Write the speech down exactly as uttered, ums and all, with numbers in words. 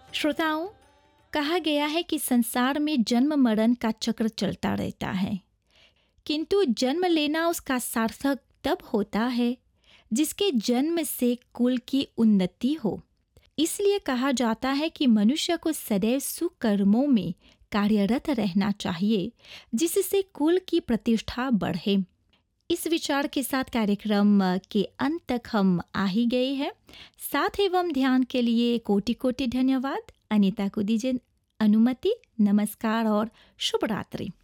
श्रोताओं, कहा गया है कि संसार में जन्म मरण का चक्र चलता रहता है, किंतु जन्म लेना उसका सार्थक तब होता है जिसके जन्म से कुल की उन्नति हो। इसलिए कहा जाता है कि मनुष्य को सदैव सुकर्मों में कार्यरत रहना चाहिए, जिससे कुल की प्रतिष्ठा बढ़े। इस विचार के साथ कार्यक्रम के अंत तक हम आ ही गए हैं। साथ एवं ध्यान के लिए कोटि कोटि धन्यवाद। अनीता को दीजिए अनुमति। नमस्कार और शुभ रात्रि।